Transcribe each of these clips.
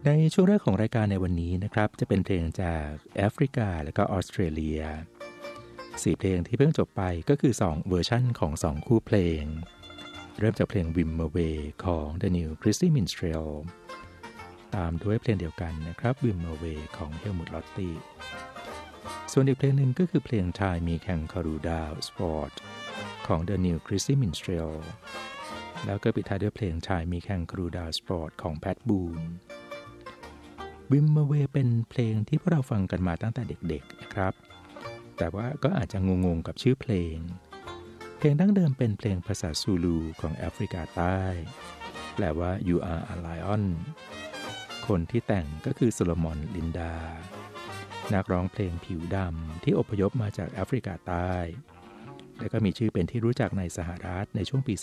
ในช่วงแรกของรายการในวันนี้นะครับจะเป็นเพลงจากแอฟริกาและก็ออสเตรเลีย4เพลงที่เพิ่งจบไปก็คือ2เวอร์ชั่นของ2คู่เพลงเริ่มจากเพลง Wim Away ของ The New Christy Minstrel ตามด้วยเพลงเดียวกันนะครับ Wim Away ของ Helmut Lotti ส่วนอีกเพลงหนึ่งก็คือเพลง Thai Mi Kangaroo Down Sport ของ The New Christy Minstrel แล้วก็ปิดท้ายด้วยเพลง Thai Mi Kangaroo Down Sport ของ Pat Boone Wim Away เป็นเพลงที่พวกเราฟังกันมาตั้งแต่เด็กๆนะครับแต่ว่าก็อาจจะงงๆกับชื่อเพลงดั้งเดิมเป็นเพลงภาษาซูลูของแอฟริกาใต้แปลว่า You are a lion คนที่แต่งก็คือโซโลมอนลินดานักร้องเพลงผิวดำที่อพยพมาจากแอฟริกาใต้และก็มีชื่อเป็นที่รู้จักในสหรัฐในช่วงปี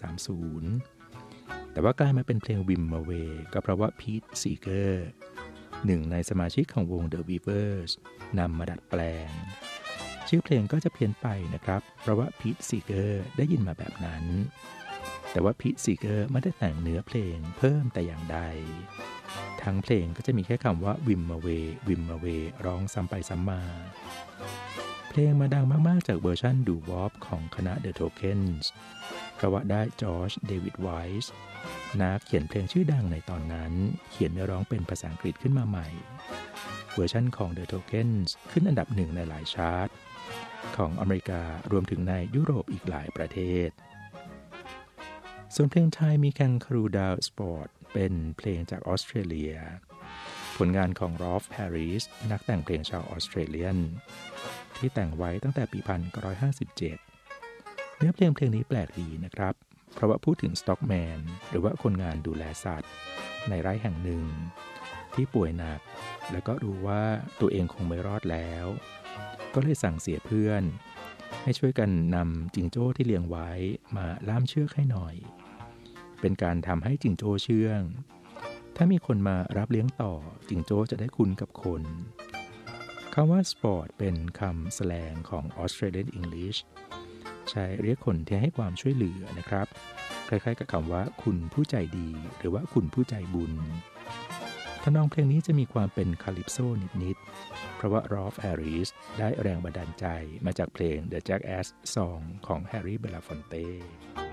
30 แต่ว่ากลายมาเป็นเพลง Wim Away ก็เพราะว่าพีทซีเกอร์หนึ่งในสมาชิกของวง The Weavers นำมาดัดแปลงชื่อเพลงก็จะเพี้ยนไปนะครับเพราะว่าพีทซีเกอร์ได้ยินมาแบบนั้นแต่ว่าพีทซีเกอร์ไม่ได้แต่งเนื้อเพลงเพิ่มแต่อย่างใดทั้งเพลงก็จะมีแค่คำว่า Wim Away Wim Away ร้องซ้ำไปซ้ำมาเพลงมาดังมากๆจากเวอร์ชันดูวอปของคณะ The Tokens เพราะว่าได้จอร์จเดวิดไวส์นักเขียนเพลงชื่อดังในตอนนั้นเขียนเนื้อร้องเป็นภาษาอังกฤษขึ้นมาใหม่เวอร์ชันของ The Tokens ขึ้นอันดับหนึ่งในหลายชาร์ตของอเมริการวมถึงในยุโรปอีกหลายประเทศส่วนเพลงไทยมี Kangaroo Down Sport เป็นเพลงจากออสเตรเลียผลงานของ Rolf Harris นักแต่งเพลงชาวออสเตรเลียนที่แต่งไว้ตั้งแต่ปี 1957 เนื้อเพลงนี้แปลกดีนะครับเพราะว่าพูดถึงสต็อกแมนหรือว่าคนงานดูแลสัตว์ในไร่แห่งหนึ่งที่ป่วยหนักแล้วก็รู้ว่าตัวเองคงไม่รอดแล้วก็เลยสั่งเสียเพื่อนให้ช่วยกันนำจิงโจ้ที่เลี้ยงไว้มาล่ามเชือกให้หน่อยเป็นการทำให้จิงโจ้เชื่องถ้ามีคนมารับเลี้ยงต่อจิงโจ้จะได้คุ้นกับคนคำว่าสปอร์ตเป็นคำแสลงของ Australian English ใช้เรียกคนที่ให้ความช่วยเหลือนะครับคล้ายๆกับคำว่าคุณผู้ใจดีหรือว่าคุณผู้ใจบุญทำนองเพลงนี้จะมีความเป็นคาลิปโซนิดๆเพราะว่า Rolf Harris ได้แรงบันดาลใจมาจากเพลง The Jackass Song ของ Harry Belafonte